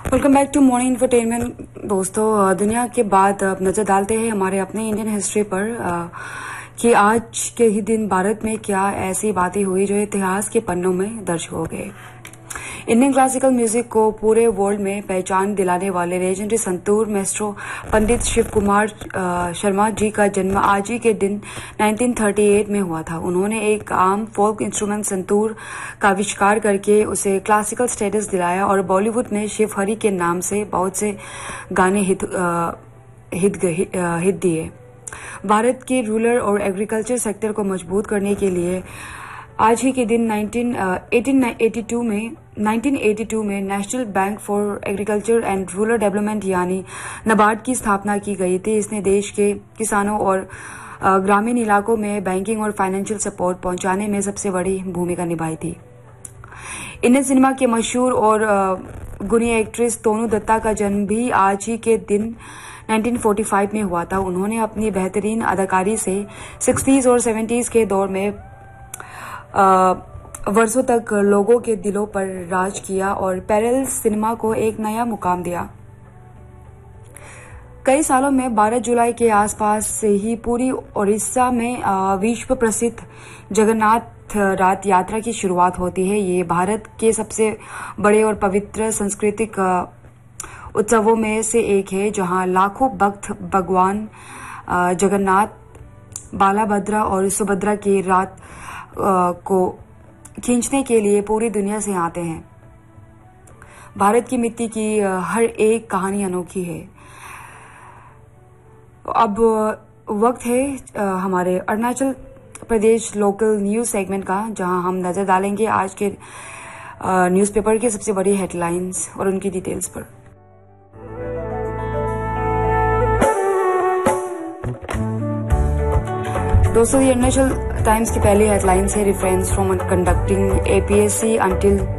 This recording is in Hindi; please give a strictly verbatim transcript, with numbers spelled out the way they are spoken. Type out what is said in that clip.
Welcome back to morning infotainment. दोस्तों, दुनिया के बाद अब नजर डालते हैं हमारे अपने इंडियन हिस्ट्री पर कि आज के ही दिन भारत में क्या ऐसी बातें हुई जो इतिहास के पन्नों में दर्ज हो गए। इंडियन क्लासिकल म्यूजिक को पूरे वर्ल्ड में पहचान दिलाने वाले लेजेंडरी संतूर मेस्ट्रो पंडित शिव कुमार शर्मा जी का जन्म आज ही के दिन उन्नीस सौ अड़तीस में हुआ था। उन्होंने एक आम फोक इंस्ट्रूमेंट संतूर का आविष्कार करके उसे क्लासिकल स्टेटस दिलाया और बॉलीवुड ने शिव हरि के नाम से बहुत से गाने हित हित हित दिए। भारत के रूरल और एग्रीकल्चर सेक्टर को मजबूत करने के लिए आज ही के दिन अठारह सौ बयासी में उन्नीस सौ बयासी में national bank for agriculture and rural development यानी नाबार्ड की स्थापना की गई थी। इसने देश के किसानों और ग्रामीण इलाकों में बैंकिंग और फाइनेंशियल सपोर्ट पहुंचाने में सबसे बड़ी भूमिका निभाई थी। इंडियन सिनेमा के मशहूर और गुणी एक्ट्रेस तोनू दत्ता का जन्म भी आज ही के दिन उन्नीस सौ पैंतालीस में हुआ था। उन्होंने अपनी बेहतरीन अदाकारी से सिक्सटीज और सेवेंटीज के दौर में आ, वर्षों तक लोगों के दिलों पर राज किया और पैरेलल सिनेमा को एक नया मुकाम दिया। कई सालों में बारह जुलाई के आसपास से ही पूरी ओडिशा में विश्व प्रसिद्ध जगन्नाथ रथ यात्रा की शुरुआत होती है। ये भारत के सबसे बड़े और पवित्र सांस्कृतिक उत्सवों में से एक है, जहां लाखों भक्त भगवान जगन्नाथ, बालाभद्रा और सुभद्रा के रथ को खींचने के लिए पूरी दुनिया से आते हैं। भारत की मिट्टी की हर एक कहानी अनोखी है। अब वक्त है हमारे Arunachal Pradesh local news segment का, जहां हम नजर डालेंगे आज के न्यूज़पेपर के सबसे बड़ी हेडलाइंस और उनकी डिटेल्स पर। दोस्तों, ये अरुणाचल टाइम्स की पहली हेडलाइंस है। Reference from conducting APSC until